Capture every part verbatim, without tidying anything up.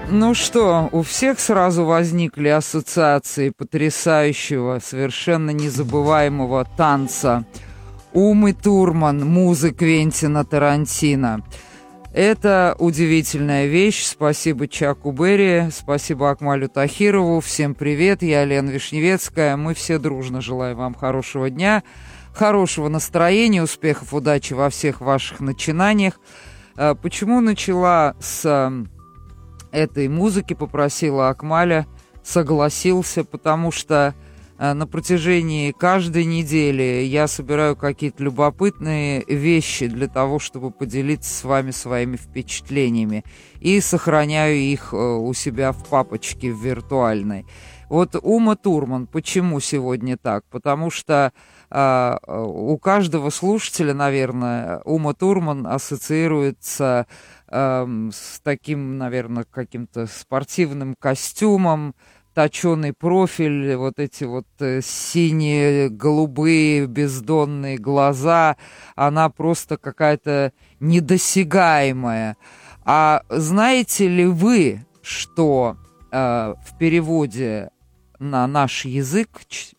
Ну что, у всех сразу возникли ассоциации потрясающего, совершенно незабываемого танца Умы Турман, музы Квентина Тарантино. Это удивительная вещь. Спасибо Чаку Берри, спасибо Акмалю Тахирову. Всем привет, я Лена Вишневецкая. Мы все дружно желаем вам хорошего дня, хорошего настроения, успехов, удачи во всех ваших начинаниях. Почему начала с этой музыки, попросила Акмаля, согласился, потому что на протяжении каждой недели я собираю какие-то любопытные вещи для того, чтобы поделиться с вами своими впечатлениями, и сохраняю их у себя в папочке в виртуальной. Вот Ума Турман, почему сегодня так? Потому что э, у каждого слушателя, наверное, Ума Турман ассоциируется э, с таким, наверное, каким-то спортивным костюмом, точеный профиль, вот эти вот э, синие, голубые, бездонные глаза. Она просто какая-то недосягаемая. А знаете ли вы, что э, в переводе на наш язык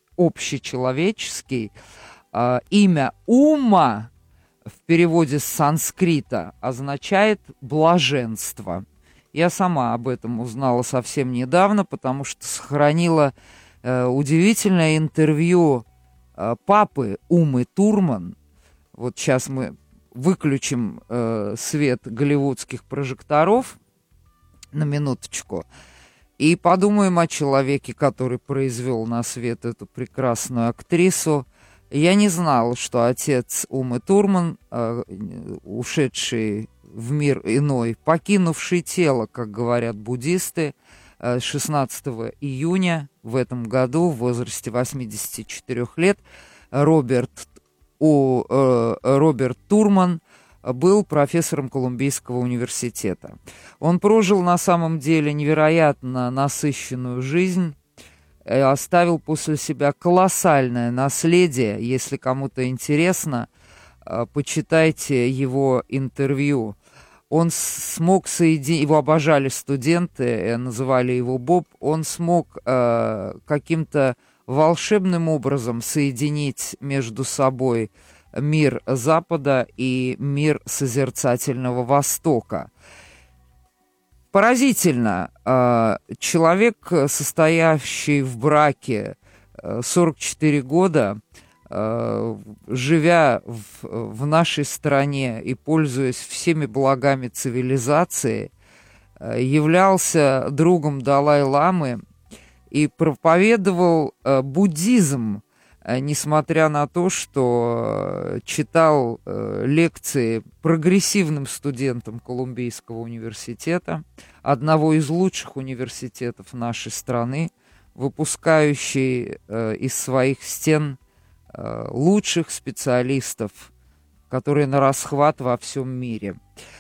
общечеловеческий э, имя Ума в переводе с санскрита означает блаженство? Я сама об этом узнала совсем недавно, потому что сохранила э, удивительное интервью э, папы Умы Турман. Вот сейчас мы выключим э, свет голливудских прожекторов на минуточку и подумаем о человеке, который произвел на свет эту прекрасную актрису. Я не знала, что отец Умы Турман, э, ушедший в мир иной, покинувший тело, как говорят буддисты, шестнадцатого июня в этом году в возрасте восьмидесяти четырёх лет, Роберт, О, э, Роберт Турман был профессором Колумбийского университета. Он прожил на самом деле невероятно насыщенную жизнь, оставил после себя колоссальное наследие. Если кому-то интересно, почитайте его интервью. Он смог соединить, его обожали студенты, называли его Боб, он смог э, каким-то волшебным образом соединить между собой мир Запада и мир созерцательного Востока. Поразительно, э, человек, состоящий в браке э, сорок четыре года, живя в, в нашей стране и пользуясь всеми благами цивилизации, являлся другом Далай-ламы и проповедовал буддизм, несмотря на то, что читал лекции прогрессивным студентам Колумбийского университета, одного из лучших университетов нашей страны, выпускающий из своих стен лучших специалистов, которые на расхват во всем мире.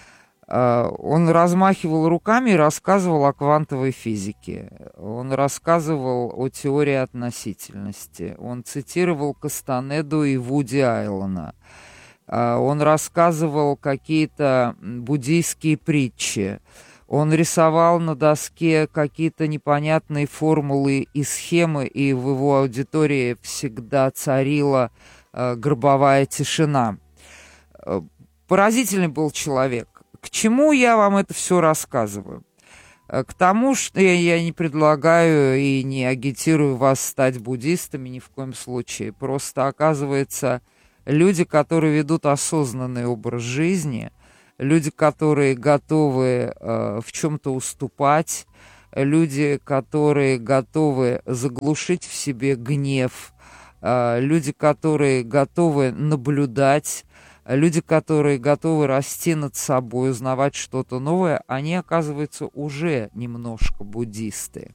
Он размахивал руками и рассказывал о квантовой физике. Он рассказывал о теории относительности. Он цитировал Кастанеду и Вуди Аллена. Он рассказывал какие-то буддийские притчи. Он рисовал на доске какие-то непонятные формулы и схемы, и в его аудитории всегда царила э, гробовая тишина. Поразительный был человек. К чему я вам это все рассказываю? К тому, что я, я не предлагаю и не агитирую вас стать буддистами ни в коем случае. Просто, оказывается, люди, которые ведут осознанный образ жизни, люди, которые готовы э, в чем-то уступать, люди, которые готовы заглушить в себе гнев, э, люди, которые готовы наблюдать, люди, которые готовы расти над собой, узнавать что-то новое, они, оказывается, уже немножко буддисты.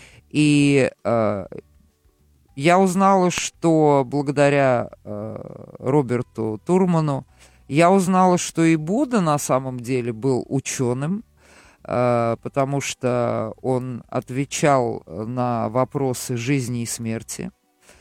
И э, я узнала, что благодаря э, Роберту Турману, я узнала, что и Будда на самом деле был ученым, э, потому что он отвечал на вопросы жизни и смерти.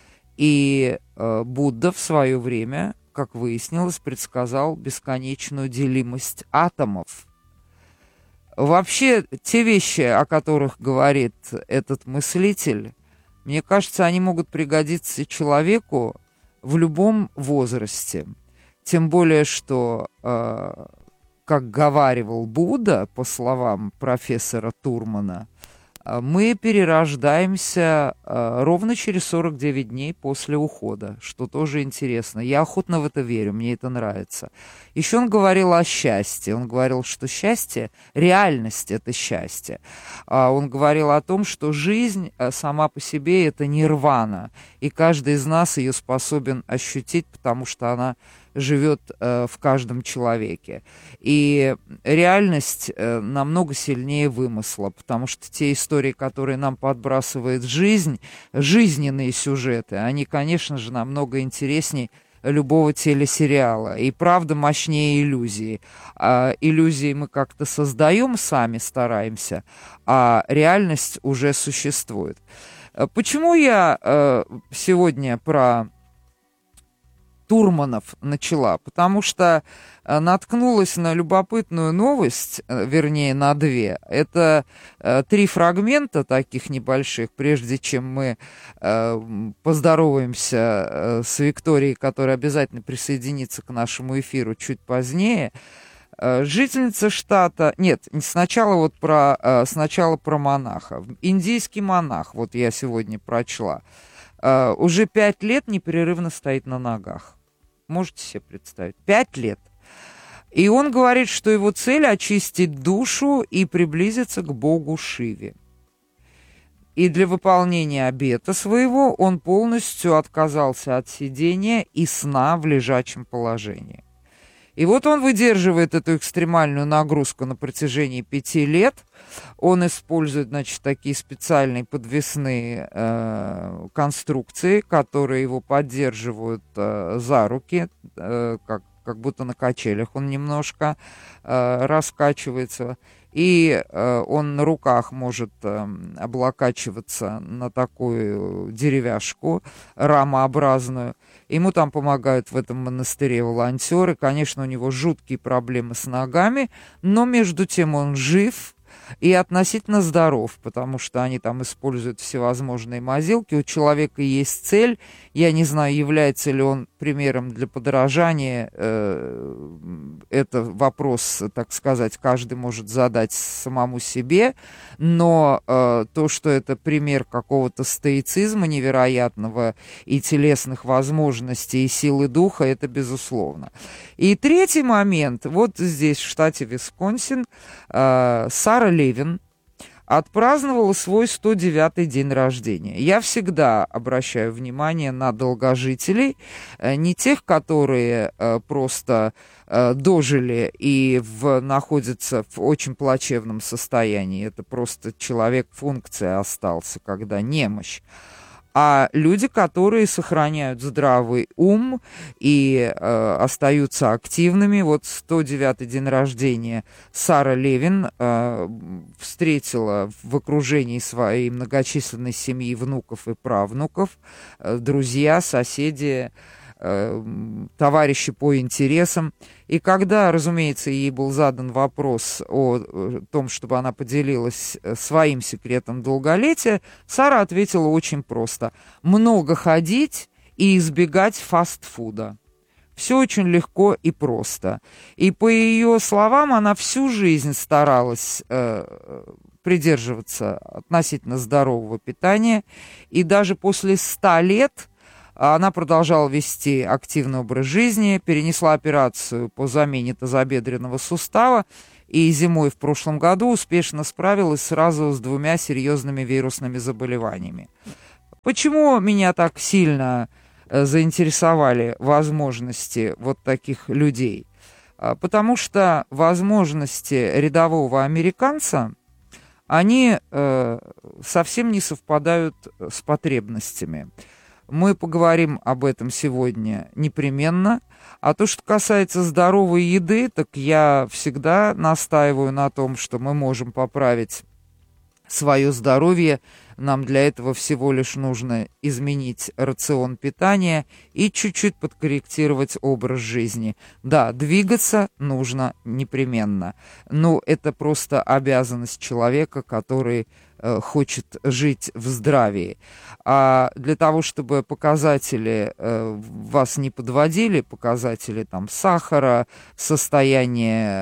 И э, Будда в свое время, как выяснилось, предсказал бесконечную делимость атомов. Вообще, те вещи, о которых говорит этот мыслитель, мне кажется, они могут пригодиться человеку в любом возрасте. Тем более, что, э, как говаривал Будда, по словам профессора Турмана, мы перерождаемся э, ровно через сорок девять дней после ухода, что тоже интересно. Я охотно в это верю, мне это нравится. Еще он говорил о счастье. Он говорил, что счастье, реальность — это счастье. А он говорил о том, что жизнь сама по себе — это нирвана, и каждый из нас ее способен ощутить, потому что она живет э, в каждом человеке. И реальность э, намного сильнее вымысла, потому что те истории, которые нам подбрасывает жизнь, жизненные сюжеты, они, конечно же, намного интереснее любого телесериала. И правда мощнее иллюзии. А иллюзии мы как-то создаем сами, стараемся, а реальность уже существует. Почему я э, сегодня про Турманов начала? Потому что э, наткнулась на любопытную новость, э, вернее, на две. Это э, три фрагмента таких небольших, прежде чем мы э, поздороваемся э, с Викторией, которая обязательно присоединится к нашему эфиру чуть позднее. Э, жительница штата... Нет, сначала вот про, э, сначала про монаха. Индийский монах, вот я сегодня прочла, э, уже пять лет непрерывно стоит на ногах. Можете себе представить? Пять лет. И он говорит, что его цель — очистить душу и приблизиться к богу Шиве. И для выполнения обета своего он полностью отказался от сидения и сна в лежачем положении. И вот он выдерживает эту экстремальную нагрузку на протяжении пяти лет. Он использует, значит, такие специальные подвесные э, конструкции, которые его поддерживают э, за руки, э, как, как будто на качелях он немножко э, раскачивается. И э, он на руках может э, облокачиваться на такую деревяшку рамообразную. Ему там помогают в этом монастыре волонтеры. Конечно, у него жуткие проблемы с ногами, но между тем он жив и относительно здоров, потому что они там используют всевозможные мазилки. У человека есть цель. Я не знаю, является ли он примером для подражания. Это вопрос, так сказать, каждый может задать самому себе. Но то, что это пример какого-то стоицизма невероятного и телесных возможностей, и силы духа, это безусловно. И третий момент. Вот здесь, в штате Висконсин, Сара Левин отпраздновала свой сто девятый день рождения. Я всегда обращаю внимание на долгожителей, не тех, которые э, просто э, дожили и в, находятся в очень плачевном состоянии. Это просто человек функция остался, когда немощь. А люди, которые сохраняют здравый ум и э, остаются активными. Вот сто девятый день рождения Сара Левин э, встретила в окружении своей многочисленной семьи внуков и правнуков, э, друзья, соседи, э, товарищи по интересам. И когда, разумеется, ей был задан вопрос о том, чтобы она поделилась своим секретом долголетия, Сара ответила очень просто: много ходить и избегать фастфуда. Все очень легко и просто. И по ее словам, она всю жизнь старалась э, придерживаться относительно здорового питания, и даже после ста лет она продолжала вести активный образ жизни, перенесла операцию по замене тазобедренного сустава и зимой в прошлом году успешно справилась сразу с двумя серьезными вирусными заболеваниями. Почему меня так сильно заинтересовали возможности вот таких людей? Потому что возможности рядового американца, они э, совсем не совпадают с потребностями. Мы поговорим об этом сегодня непременно. А то, что касается здоровой еды, так я всегда настаиваю на том, что мы можем поправить свое здоровье Нам для этого всего лишь нужно изменить рацион питания и чуть-чуть подкорректировать образ жизни. Да, двигаться нужно непременно, но это просто обязанность человека, который э, хочет жить в здравии. А для того, чтобы показатели э, вас не подводили, показатели там сахара, состояние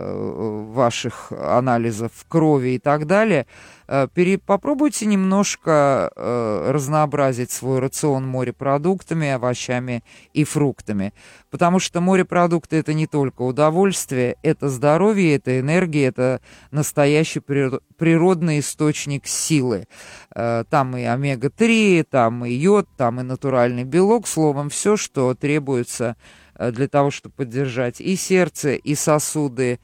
э, ваших анализов крови и так далее, э, пере, попробуйте немножко э, разнообразить свой рацион морепродуктами, овощами и фруктами. Потому что морепродукты — это не только удовольствие, это здоровье, это энергия, это настоящий природный источник силы. Там и омега три, там и йод, там и натуральный белок, словом, все, что требуется для того, чтобы поддержать и сердце, и сосуды,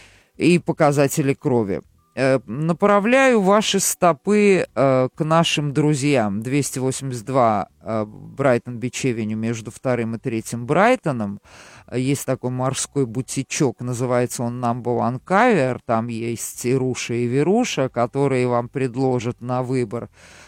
и показатели крови. Направляю ваши стопы э, к нашим друзьям. двести восемьдесят два э, Брайтон-Бич-Эвеню между вторым и третьим Брайтоном. Есть такой морской бутичок, называется он Number One Caviar. Там есть и Руша, и Веруша, которые вам предложат на выбор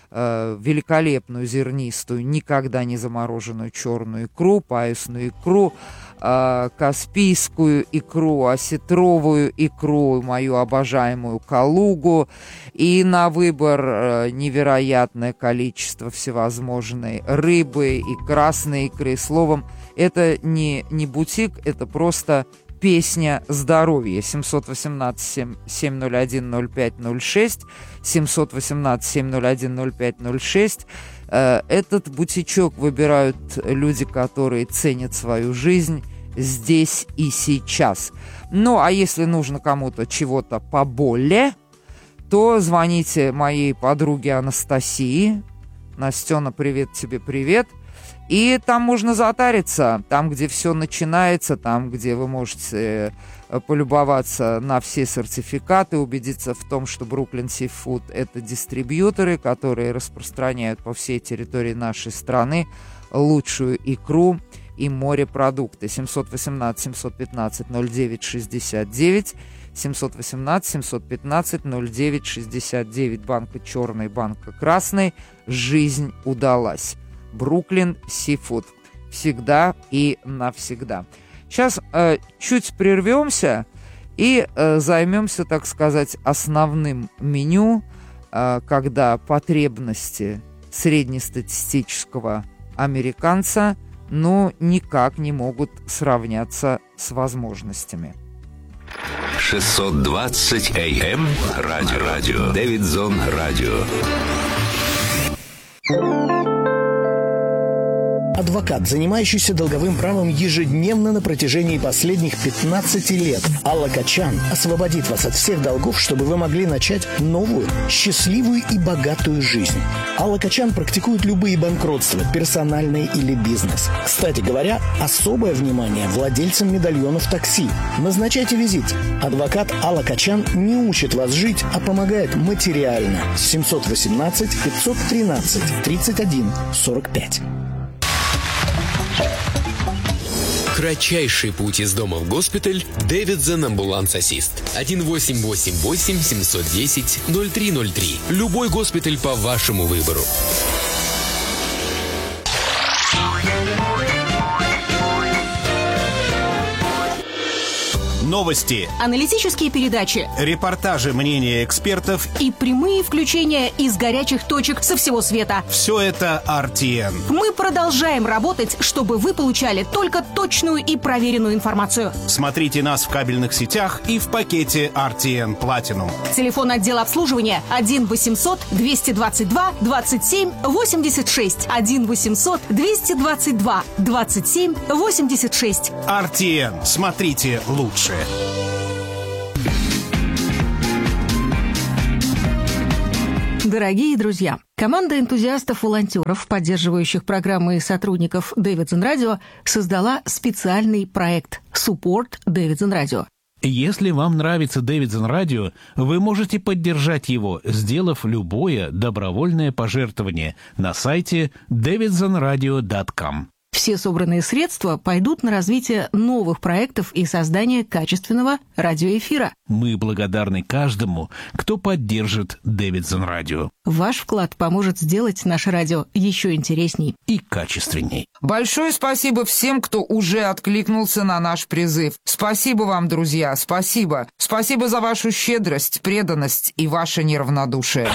э, великолепную зернистую, никогда не замороженную черную икру, паюсную икру, э, каспийскую икру, осетровую икру, мою обожаемую калугу, и на выбор э, невероятное количество всевозможной рыбы и красной икры. Словом, это не, не бутик, это просто песня здоровья. семьсот восемнадцать семь ноль один ноль пять ноль шесть, семьсот восемнадцать семь ноль один ноль пять ноль шесть. Этот бутичок выбирают люди, которые ценят свою жизнь здесь и сейчас. Ну, а если нужно кому-то чего-то поболее, то звоните моей подруге Анастасии. Настена, привет тебе, привет. И там можно затариться, там, где все начинается, там, где вы можете полюбоваться на все сертификаты, убедиться в том, что Brooklyn Seafood — это дистрибьюторы, которые распространяют по всей территории нашей страны лучшую икру и морепродукты. семьсот восемнадцать семьсот пятнадцать ноль девять шестьдесят девять, семьсот восемнадцать семьсот пятнадцать ноль девять шестьдесят девять, банка черной, банка красной. Жизнь удалась. Brooklyn Seafood. Всегда и навсегда. Сейчас э, чуть прервемся и э, займемся, так сказать, основным меню, э, когда потребности среднестатистического американца, ну, никак не могут сравняться с возможностями. шестьсот двадцать эй эм радио. Радио. Дэвидсон радио. Адвокат, занимающийся долговым правом ежедневно на протяжении последних пятнадцати лет. Алла Качан освободит вас от всех долгов, чтобы вы могли начать новую, счастливую и богатую жизнь. Алла Качан практикует любые банкротства, персональные или бизнес. Кстати говоря, особое внимание владельцам медальонов такси. Назначайте визит. Адвокат Алла Качан не учит вас жить, а помогает материально. семьсот восемнадцать пятьсот тринадцать тридцать один сорок пять. Кратчайший путь из дома в госпиталь. Дэвидсон Ambulance Assist. один восемь восемь восемь семь один ноль ноль три ноль три. Любой госпиталь по вашему выбору. Новости, аналитические передачи, репортажи, мнения экспертов и прямые включения из горячих точек со всего света. Все это ар ти эн. Мы продолжаем работать, чтобы вы получали только точную и проверенную информацию. Смотрите нас в кабельных сетях и в пакете ар ти эн Platinum. Телефон отдела обслуживания один восемьсот двести двадцать два двадцать семь восемьдесят шесть. один восемьсот двести двадцать два двадцать семь восемьдесят шесть. ар ти эн. Смотрите лучше. Дорогие друзья, команда энтузиастов-волонтеров, поддерживающих программы и сотрудников Дэвидсон Радио, создала специальный проект «Support Дэвидсон Радио». Если вам нравится Дэвидсон Радио, вы можете поддержать его, сделав любое добровольное пожертвование на сайте дэвидсон радио точка ком. Все собранные средства пойдут на развитие новых проектов и создание качественного радиоэфира. Мы благодарны каждому, кто поддержит Дэвидсон Радио. Ваш вклад поможет сделать наше радио еще интересней и качественней. Большое спасибо всем, кто уже откликнулся на наш призыв. Спасибо вам, друзья, спасибо. Спасибо за вашу щедрость, преданность и ваше неравнодушие.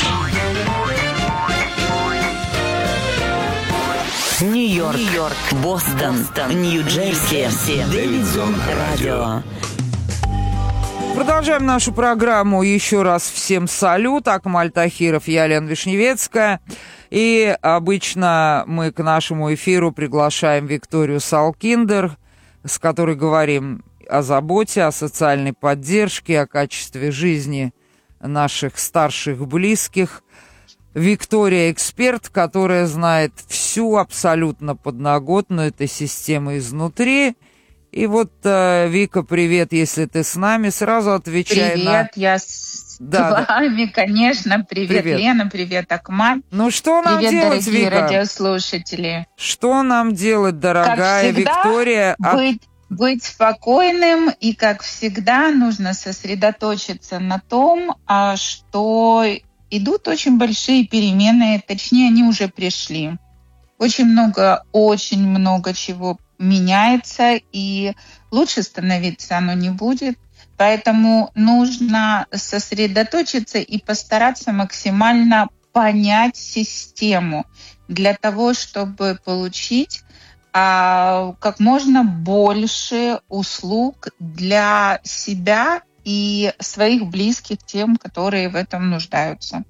Нью-Йорк, Нью-Йорк, Бостон, Бостон, Нью-Джерси, Дэвидсон Радио. Продолжаем нашу программу. Еще раз всем салют. Акмаль Тахиров, я, Лена Вишневецкая. И обычно мы к нашему эфиру приглашаем Викторию Салкиндер, с которой говорим о заботе, о социальной поддержке, о качестве жизни наших старших близких. Виктория — эксперт, которая знает всю абсолютно подноготную этой системы изнутри. И вот, э, Вика, привет, если ты с нами, сразу отвечай привет, на... Привет, я с да, вами, да. Конечно. Привет, привет, Лена, привет, Акмаль. Ну что нам привет, делать, дорогие Вика? радиослушатели. Что нам делать, дорогая как всегда, Виктория? Быть, быть спокойным, и, как всегда, нужно сосредоточиться на том, что... идут очень большие перемены, точнее, они уже пришли. Очень много, очень много чего меняется, и лучше становиться оно не будет. Поэтому нужно сосредоточиться и постараться максимально понять систему для того, чтобы получить а, как можно больше услуг для себя и своих близких, тем, которые в этом нуждаются.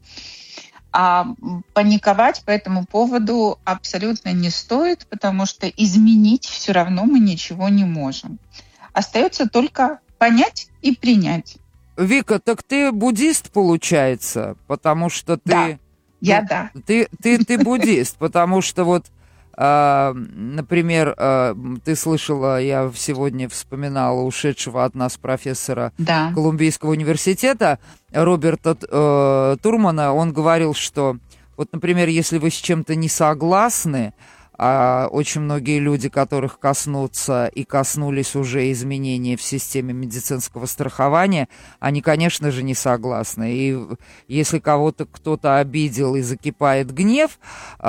А паниковать по этому поводу абсолютно не стоит, потому что изменить все равно мы ничего не можем. Остается только понять и принять. Вика, так ты буддист, получается? Потому что ты... Да, я ну, да. Ты, ты, ты буддист, потому что вот Uh, например, uh, ты слышала, я сегодня вспоминала ушедшего от нас профессора да. Колумбийского университета Роберта uh, Турмана. Он говорил, что вот, например, если вы с чем-то не согласны, а очень многие люди, которых коснутся и коснулись уже изменения в системе медицинского страхования, они, конечно же, не согласны. И если кого-то кто-то обидел и закипает гнев,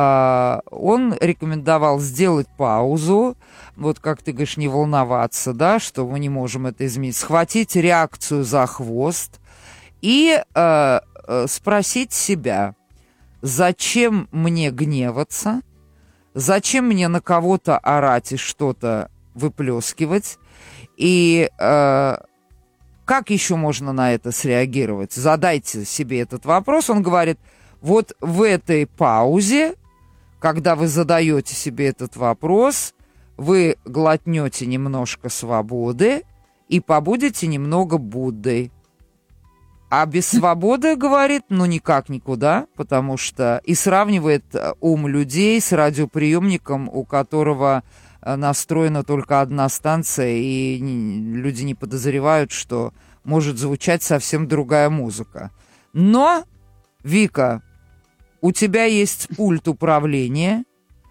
он рекомендовал сделать паузу, вот как ты говоришь, не волноваться, да, что мы не можем это изменить, схватить реакцию за хвост и спросить себя, зачем мне гневаться, зачем мне на кого-то орать и что-то выплескивать? И э, как еще можно на это среагировать? Задайте себе этот вопрос. Он говорит, вот в этой паузе, когда вы задаете себе этот вопрос, вы глотнете немножко свободы и побудете немного Буддой. А без свободы, говорит, ну никак никуда, потому что и сравнивает ум людей с радиоприемником, у которого настроена только одна станция, и люди не подозревают, что может звучать совсем другая музыка. Но, Вика, у тебя есть пульт управления,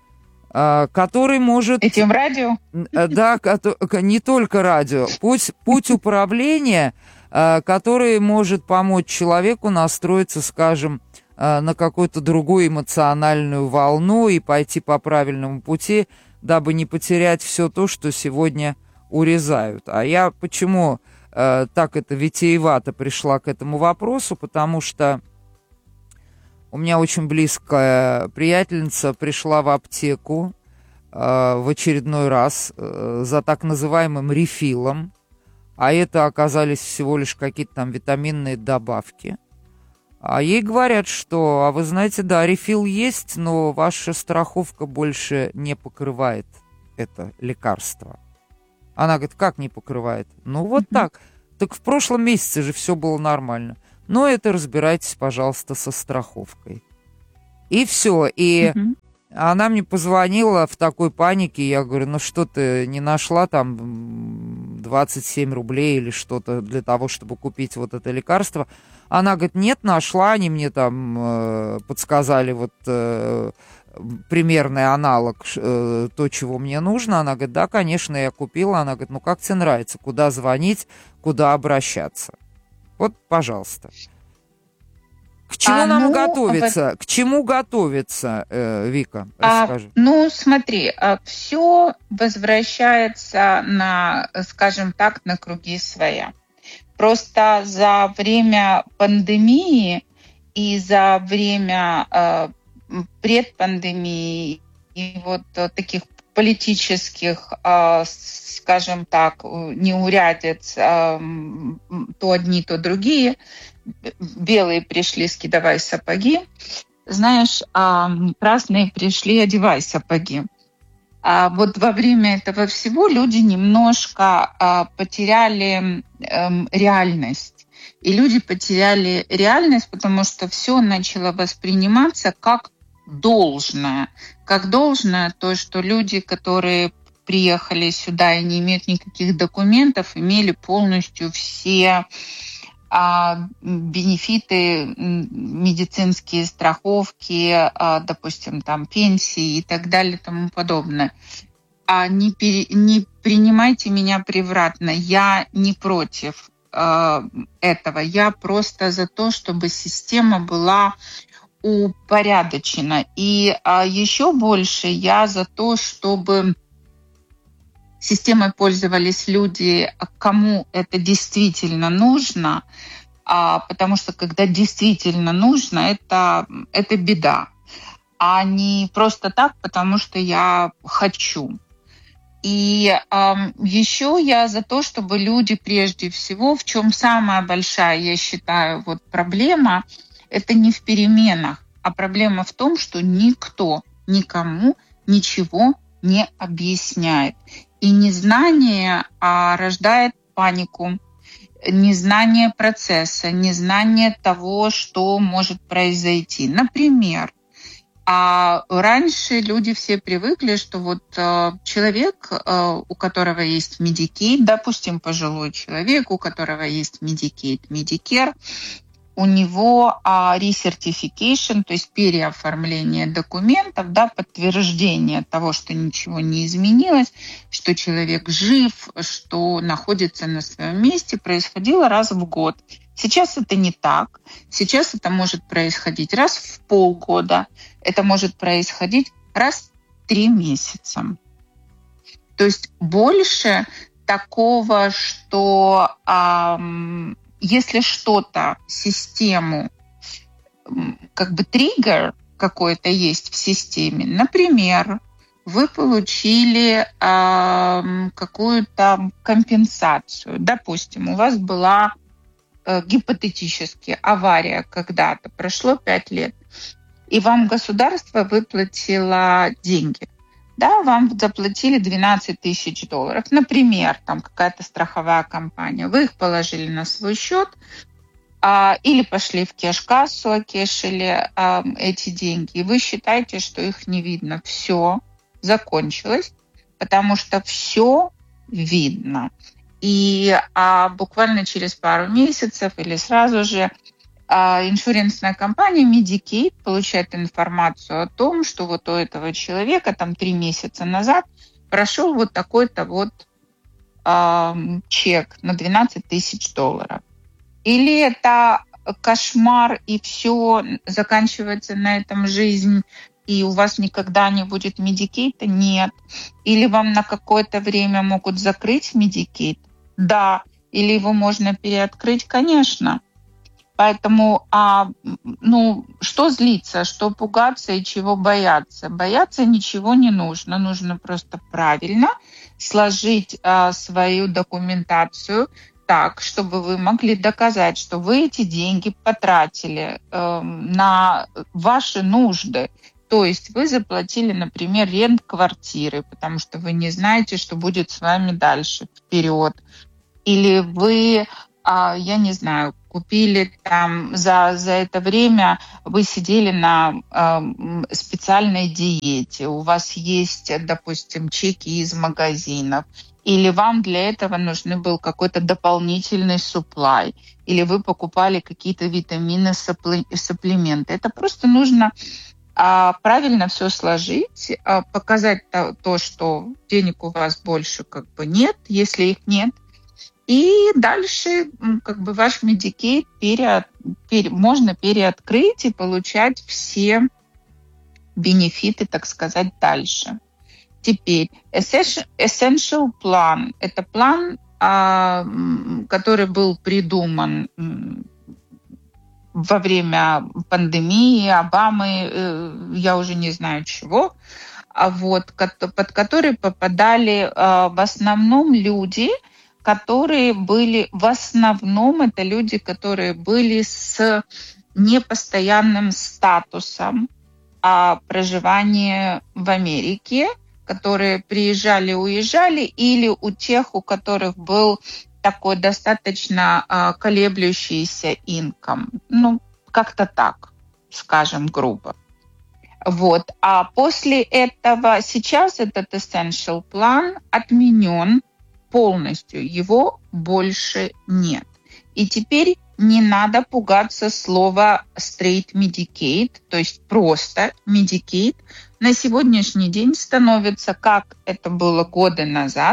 который может... Этим радио? Да, не только радио. Путь, путь управления... который может помочь человеку настроиться, скажем, на какую-то другую эмоциональную волну и пойти по правильному пути, дабы не потерять все то, что сегодня урезают. А я почему э, так это витиевато пришла к этому вопросу? Потому что у меня очень близкая приятельница пришла в аптеку э, в очередной раз э, за так называемым рефилом. А это оказались всего лишь какие-то там витаминные добавки. А ей говорят, что, а вы знаете, да, рефил есть, но ваша страховка больше не покрывает это лекарство. Она говорит, как не покрывает? Ну вот mm-hmm. так. Так в прошлом месяце же все было нормально. Но это разбирайтесь, пожалуйста, со страховкой. И все. И mm-hmm. она мне позвонила в такой панике. Я говорю, ну что ты не нашла там двадцать семь рублей или что-то для того, чтобы купить вот это лекарство? Она говорит, нет, нашла. Они мне там э, подсказали вот э, примерный аналог, э, то, чего мне нужно. Она говорит, да, конечно, я купила. Она говорит, ну как тебе нравится, куда звонить, куда обращаться? Вот, пожалуйста. К чему а, нам ну, готовиться? К чему готовиться, э, Вика? Расскажи. А, ну, смотри, все возвращается на, скажем так, на круги своя. Просто за время пандемии и за время э, предпандемии и вот э, таких политических, э, скажем так, неурядиц, э, то одни, то другие, белые пришли, скидывай сапоги, знаешь, а красные пришли, одевай сапоги. А вот во время этого всего люди немножко а, потеряли эм, реальность. И люди потеряли реальность, потому что все начало восприниматься как должное. Как должное то, что люди, которые приехали сюда и не имеют никаких документов, имели полностью все а, бенефиты, медицинские страховки, а, допустим, там пенсии и так далее и тому подобное. А не, пере, не принимайте меня превратно. Я не против а, этого. Я просто за то, чтобы система была упорядочена. И а, еще больше я за то, чтобы системой пользовались люди, кому это действительно нужно, а, потому что когда действительно нужно, это, это беда, а не просто так, потому что я хочу. И а, еще я за то, чтобы люди прежде всего, в чем самая большая, я считаю, вот проблема, это не в переменах, а проблема в том, что никто никому ничего не объясняет. И незнание а, рождает панику, незнание процесса, незнание того, что может произойти. Например, а раньше люди все привыкли, что вот а, человек, а, у которого есть Medicaid, допустим, пожилой человек, у которого есть Medicaid, Medicare, у него а, recertification, то есть переоформление документов, да, подтверждение того, что ничего не изменилось, что человек жив, что находится на своем месте, происходило раз в год. Сейчас это не так. Сейчас это может происходить раз в полгода. Это может происходить раз в три месяца. То есть больше такого, что... А, если что-то, систему, как бы триггер какой-то есть в системе, например, вы получили э, какую-то компенсацию. Допустим, у вас была э, гипотетически авария когда-то, прошло пять лет, и вам государство выплатило деньги. Да, вам заплатили двенадцать тысяч долларов. Например, там какая-то страховая компания. Вы их положили на свой счет а, или пошли в кэш-кассу, окешили а, эти деньги. И вы считаете, что их не видно. Все закончилось, потому что все видно. И а, буквально через пару месяцев или сразу же иншуренсная компания Medicaid получает информацию о том, что вот у этого человека там три месяца назад прошел вот такой-то вот э, чек на двенадцать тысяч долларов. Или это кошмар, и все, заканчивается на этом жизнь, и у вас никогда не будет Medicaid? Нет. Или вам на какое-то время могут закрыть Medicaid? Да. Или его можно переоткрыть? Конечно. Поэтому, а, ну, что злиться, что пугаться и чего бояться? Бояться ничего не нужно. Нужно просто правильно сложить а, свою документацию так, чтобы вы могли доказать, что вы эти деньги потратили э, на ваши нужды. То есть вы заплатили, например, рент квартиры, потому что вы не знаете, что будет с вами дальше, вперед. Или вы, а, я не знаю, купили там за, за это время, вы сидели на э, специальной диете, у вас есть, допустим, чеки из магазинов, или вам для этого нужны был какой-то дополнительный суплай, или вы покупали какие-то витамины, сапли, сапплименты. Это просто нужно а, правильно все сложить, а, показать то, то, что денег у вас больше как бы нет, если их нет. И дальше как бы ваш Medicaid пере, пере, можно переоткрыть и получать все бенефиты, так сказать, дальше. Теперь Essential Plan – это план, а, который был придуман во время пандемии, Обамы, я уже не знаю чего, а вот, под который попадали в основном люди, которые были, в основном это люди, которые были с непостоянным статусом проживания в Америке, которые приезжали, уезжали, или у тех, у которых был такой достаточно а, колеблющийся инком. Ну, как-то так, скажем, грубо. Вот. А после этого сейчас этот Essential Plan отменен полностью. Его больше нет. И теперь не надо пугаться слова Straight Medicaid, то есть просто Medicaid. На сегодняшний день становится, как это было годы назад,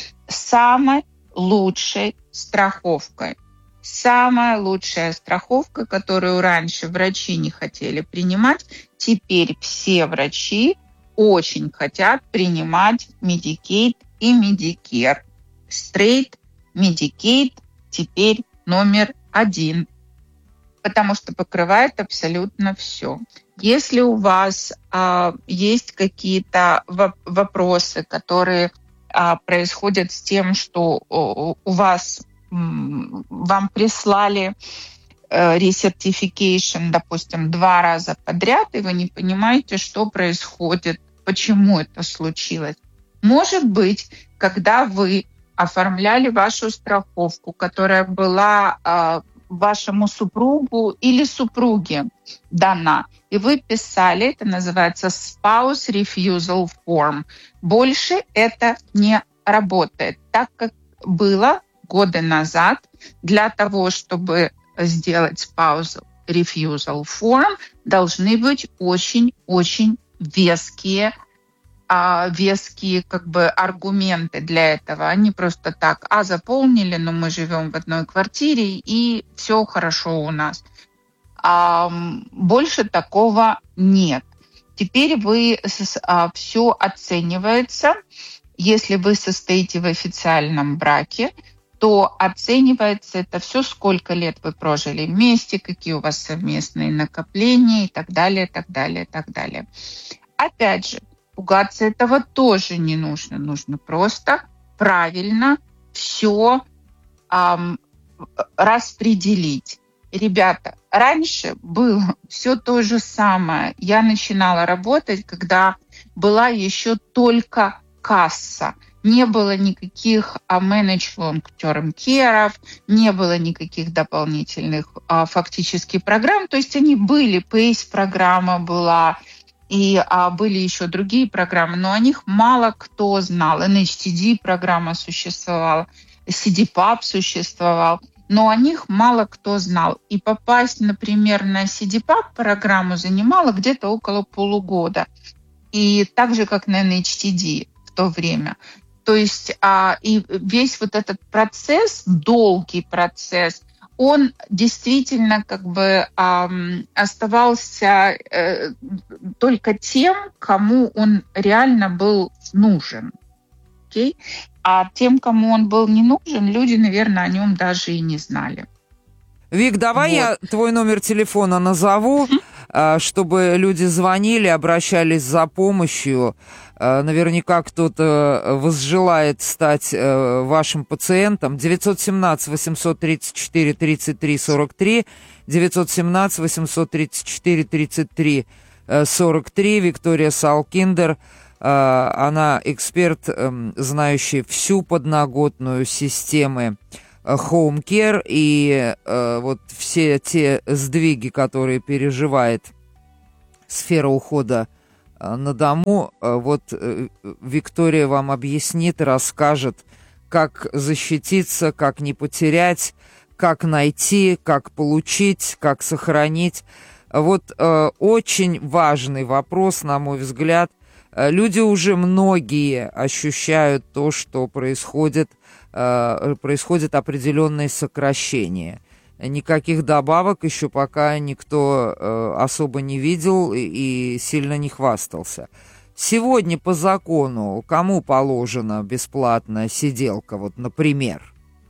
самой лучшей страховкой. Самая лучшая страховка, которую раньше врачи не хотели принимать, теперь все врачи очень хотят принимать Medicaid и Medicare. Straight Medicaid теперь номер один, потому что покрывает абсолютно все. Если у вас а, есть какие-то воп- вопросы, которые а, происходят с тем, что у, у вас м, вам прислали э, recertification, допустим, два раза подряд, и вы не понимаете, что происходит, почему это случилось. Может быть, когда вы оформляли вашу страховку, которая была э, вашему супругу или супруге дана, и вы писали, это называется spouse refusal form. Больше это не работает, так как было годы назад. Для того, чтобы сделать spouse refusal form, должны быть очень-очень веские А веские как бы аргументы для этого. Они просто так, а заполнили, но мы живем в одной квартире, и все хорошо у нас. А больше такого нет. Теперь вы а, все оценивается. Если вы состоите в официальном браке, то оценивается это все, сколько лет вы прожили вместе, какие у вас совместные накопления и так далее, так далее, так далее. Опять же, пугаться этого тоже не нужно. Нужно просто правильно все эм, распределить. Ребята, раньше было все то же самое. Я начинала работать, когда была еще только касса. Не было никаких а, managed long-term care, не было никаких дополнительных а, фактически программ. То есть они были, пейс-программа была, и а, были еще другие программы, но о них мало кто знал. эн эйч ти ди-программа существовала, си ди пап существовал, но о них мало кто знал. И попасть, например, на си ди пап-программу занимало где-то около полугода. И так же, как на эн эйч ти ди в то время. То есть а, и весь вот этот процесс, долгий процесс, он действительно как бы эм, оставался э, только тем, кому он реально был нужен. Okay? А тем, кому он был не нужен, люди, наверное, о нем даже и не знали. Вик, давай вот. Я твой номер телефона назову, mm-hmm. чтобы люди звонили, обращались за помощью. Наверняка кто-то возжелает стать вашим пациентом. девятьсот семнадцать восемьсот тридцать четыре тридцать три сорок три, девятьсот семнадцать восемьсот тридцать четыре тридцать три сорок три. Виктория Салкиндер, она эксперт, знающий всю подноготную системы Home Care и вот все те сдвиги, которые переживает сфера ухода на дому. Вот Виктория вам объяснит и расскажет, как защититься, как не потерять, как найти, как получить, как сохранить. Вот э, очень важный вопрос, на мой взгляд. Люди уже многие ощущают то, что происходит, э, происходит определенное сокращение. Никаких добавок еще пока никто э, особо не видел и, и сильно не хвастался. Сегодня по закону кому положена бесплатная сиделка, вот, например?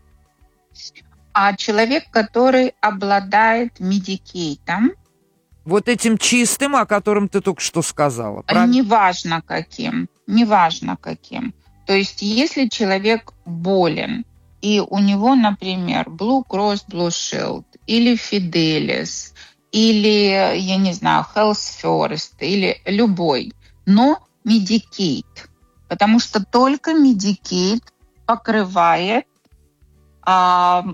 А человек, который обладает медикейтом. Вот этим чистым, о котором ты только что сказала. Правильно? Неважно каким, неважно каким. То есть, если человек болен, и у него, например, Blue Cross Blue Shield, или Fidelis, или, я не знаю, Health First, или любой, но Medicaid, потому что только Medicaid покрывает а,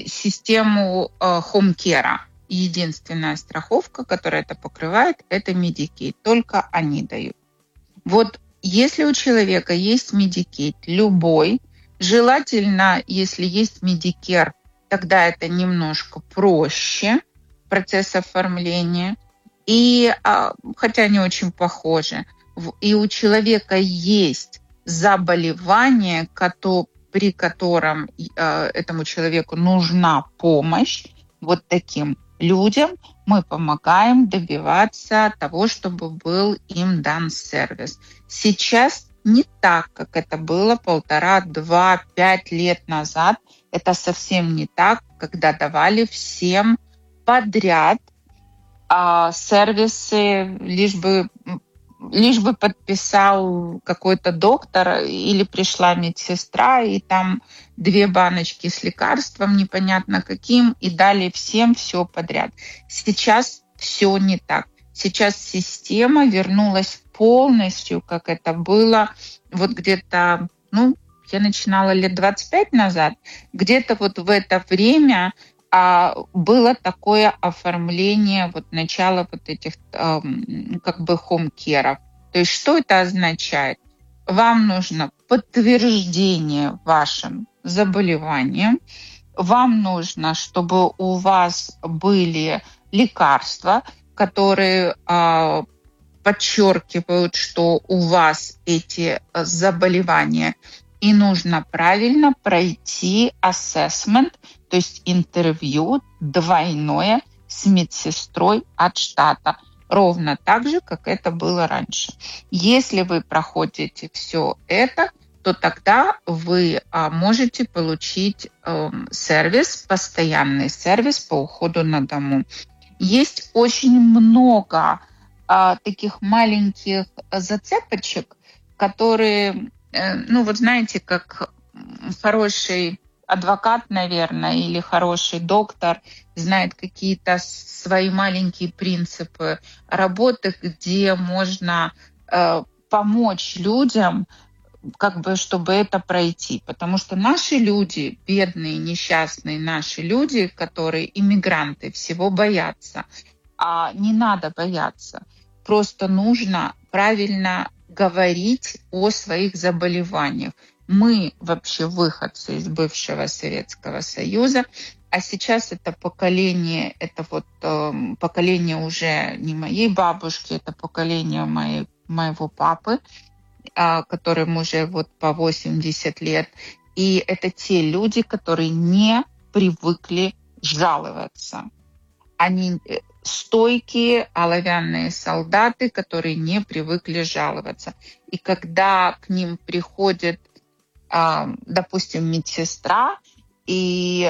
систему а, Home Care. Единственная страховка, которая это покрывает, это Medicaid. Только они дают. Вот если у человека есть Medicaid, любой, желательно, если есть Medicare, тогда это немножко проще, процесс оформления. И, хотя они очень похожи, и у человека есть заболевание, при котором этому человеку нужна помощь, вот таким людям мы помогаем добиваться того, чтобы был им дан сервис. Сейчас не так, как это было полтора, два, пять лет назад. Это совсем не так, когда давали всем подряд а, сервисы, лишь бы, лишь бы подписал какой-то доктор или пришла медсестра, и там две баночки с лекарством, непонятно каким, и дали всем все подряд. Сейчас все не так. Сейчас система вернулась полностью, как это было вот где-то, ну, я начинала лет двадцать пять назад, где-то вот в это время а, было такое оформление, вот начало вот этих а, как бы хоум-керов. То есть что это означает? Вам нужно подтверждение вашим заболеванием, вам нужно, чтобы у вас были лекарства, которые а, подчеркивают, что у вас эти заболевания, и нужно правильно пройти ассессмент, то есть интервью двойное с медсестрой от штата, ровно так же, как это было раньше. Если вы проходите все это, то тогда вы а, можете получить э, сервис, постоянный сервис по уходу на дому. Есть очень много э, таких маленьких зацепочек, которые, э, ну вот знаете, как хороший адвокат, наверное, или хороший доктор знает какие-то свои маленькие принципы работы, где можно э, помочь людям, как бы, чтобы это пройти. Потому что наши люди, бедные, несчастные наши люди, которые иммигранты, всего боятся. А не надо бояться. Просто нужно правильно говорить о своих заболеваниях. Мы вообще выходцы из бывшего Советского Союза, а сейчас это поколение, это вот э, поколение уже не моей бабушки, это поколение моей, моего папы, э, которым уже вот по восемьдесят лет. И это те люди, которые не привыкли жаловаться. Они стойкие, оловянные солдаты, которые не привыкли жаловаться. И когда к ним приходит, допустим, медсестра и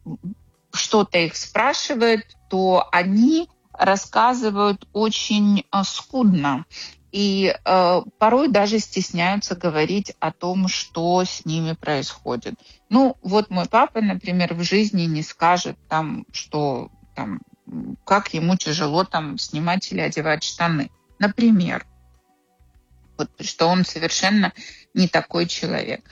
что-то их спрашивает, то они рассказывают очень скудно. И порой даже стесняются говорить о том, что с ними происходит. Ну, вот мой папа, например, в жизни не скажет, там, что там, как ему тяжело там снимать или одевать штаны. Например. Вот, что он совершенно не такой человек.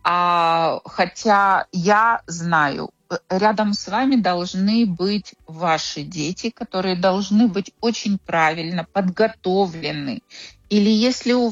А, хотя я знаю, рядом с вами должны быть ваши дети, которые должны быть очень правильно подготовлены. Или если у